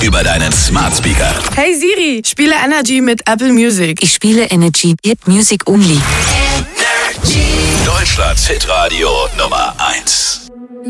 über deinen Smart Speaker. Hey Siri, spiele Energy mit Apple Music. Ich spiele Energy, Hit Music Only. Deutschlands Hitradio Nummer 1.